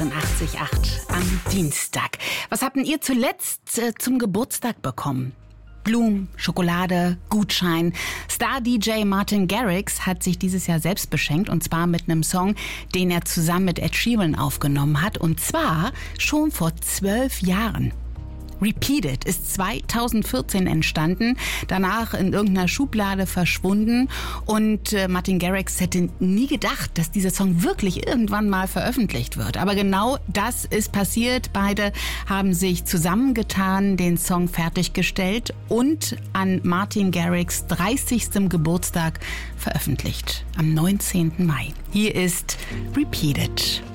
88,8 am Dienstag. Was habt ihr zuletzt zum Geburtstag bekommen? Blumen, Schokolade, Gutschein. Star-DJ Martin Garrix hat sich dieses Jahr selbst beschenkt, und zwar mit einem Song, den er zusammen mit Ed Sheeran aufgenommen hat, und zwar schon vor 12 Jahren. Repeat It ist 2014 entstanden, danach in irgendeiner Schublade verschwunden, und Martin Garrix hätte nie gedacht, dass dieser Song wirklich irgendwann mal veröffentlicht wird. Aber genau das ist passiert. Beide haben sich zusammengetan, den Song fertiggestellt und an Martin Garrix 30. Geburtstag veröffentlicht, am 19. Mai. Hier ist Repeat It.